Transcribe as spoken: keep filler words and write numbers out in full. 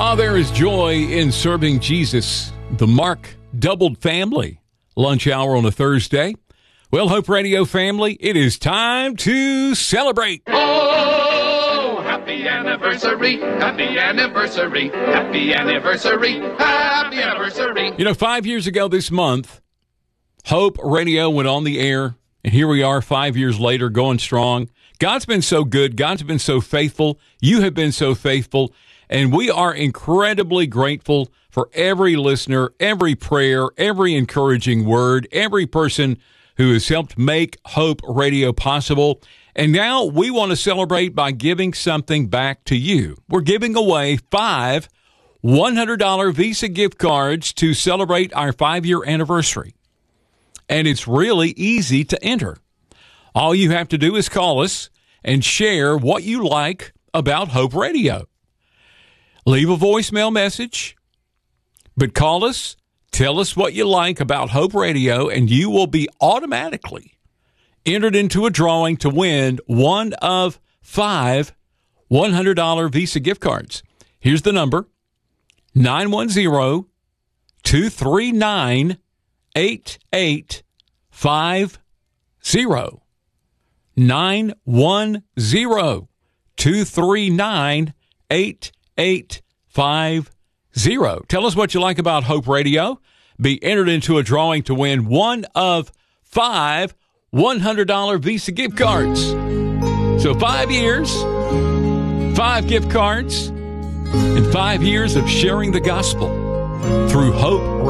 Ah, there is joy in serving Jesus. The Mark doubled family. Lunch hour on a Thursday. Well, Hope Radio family, it is time to celebrate. Oh, happy anniversary, happy anniversary, happy anniversary, happy anniversary. You know, five years ago this month, Hope Radio went on the air, and here we are five years later going strong. God's been so good. God's been so faithful. You have been so faithful. And we are incredibly grateful for every listener, every prayer, every encouraging word, every person who has helped make Hope Radio possible. And now we want to celebrate by giving something back to you. We're giving away five one hundred dollars Visa gift cards to celebrate our five-year anniversary. And it's really easy to enter. All you have to do is call us and share what you like about Hope Radio. Leave a voicemail message, but call us, tell us what you like about Hope Radio, and you will be automatically entered into a drawing to win one of five one hundred dollars Visa gift cards. Here's the number, nine one zero, two three nine, eight eight five zero. nine one zero, two three nine, eight eight five zero. Tell us what you like about Hope Radio. Be entered into a drawing to win one of five one hundred dollars Visa gift cards. So five years, five gift cards, and five years of sharing the gospel through Hope Radio.